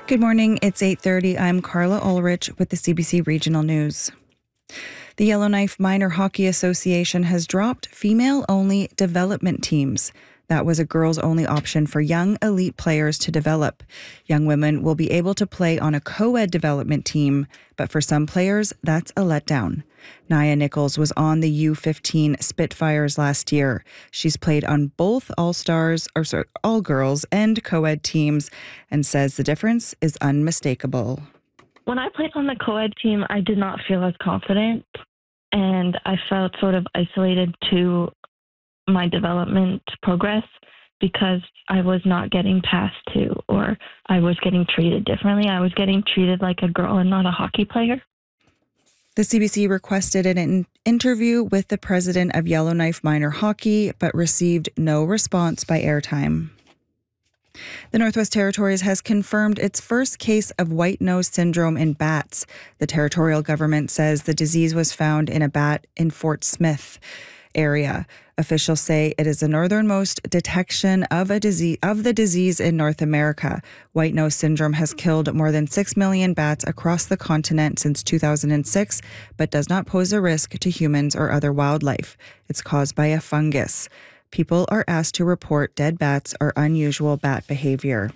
Good morning. It's 8:30. I'm Carla Ulrich with the CBC Regional News. The Yellowknife Minor Hockey Association has dropped female-only development teams. That was a girls-only option for young elite players to develop. Young women will be able to play on a co-ed development team, but for some players, that's a letdown. Nia Nichols was on the U15 Spitfires last year. She's played on both all-girls and co-ed teams and says the difference is unmistakable. When I played on the co-ed team, I did not feel as confident, and I felt sort of isolated to my development progress because I was not getting passed to, or I was getting treated differently. I was getting treated like a girl and not a hockey player. The CBC requested an interview with the president of Yellowknife Minor Hockey, but received no response by airtime. The Northwest Territories has confirmed its first case of white nose syndrome in bats. The territorial government says the disease was found in a bat in Fort Smith area. Officials say it is the northernmost detection of the disease in North America. White nose syndrome has killed more than 6 million bats across the continent since 2006, but does not pose a risk to humans or other wildlife. It's caused by a fungus. People are asked to report dead bats or unusual bat behavior.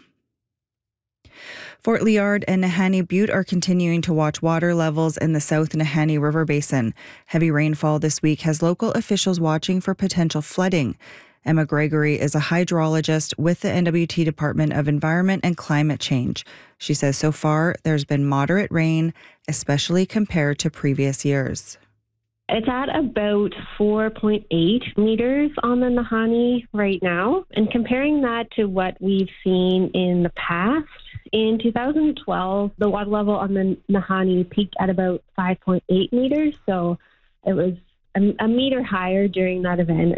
Fort Liard and Nahanni Butte are continuing to watch water levels in the South Nahanni River Basin. Heavy rainfall this week has local officials watching for potential flooding. Emma Gregory is a hydrologist with the NWT Department of Environment and Climate Change. She says so far there's been moderate rain, especially compared to previous years. It's at about 4.8 meters on the Nahanni right now. And comparing that to what we've seen in the past, in 2012, the water level on the Nahanni peaked at about 5.8 meters. So it was a meter higher during that event.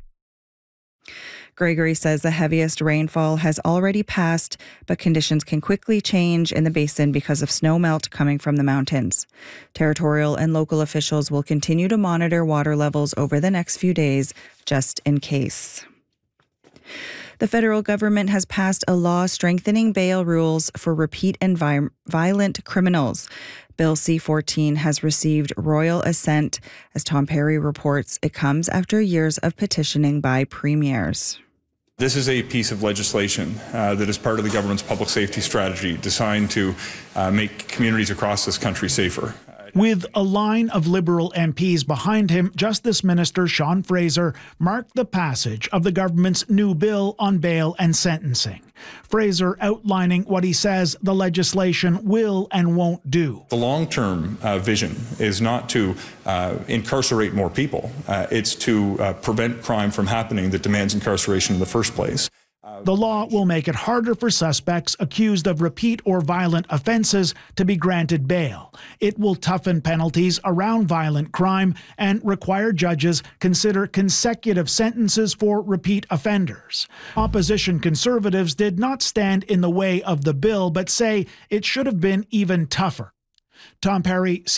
Gregory says the heaviest rainfall has already passed, but conditions can quickly change in the basin because of snow melt coming from the mountains. Territorial and local officials will continue to monitor water levels over the next few days, just in case. The federal government has passed a law strengthening bail rules for repeat and violent criminals. Bill C-14 has received royal assent. As Tom Perry reports, it comes after years of petitioning by premiers. This is a piece of legislation that is part of the government's public safety strategy designed to make communities across this country safer. With a line of Liberal MPs behind him, Justice Minister Sean Fraser marked the passage of the government's new bill on bail and sentencing. Fraser outlining what he says the legislation will and won't do. The long-term vision is not to incarcerate more people. It's to prevent crime from happening that demands incarceration in the first place. The law will make it harder for suspects accused of repeat or violent offenses to be granted bail. It will toughen penalties around violent crime and require judges consider consecutive sentences for repeat offenders. Opposition Conservatives did not stand in the way of the bill, but say it should have been even tougher. Tom Perry,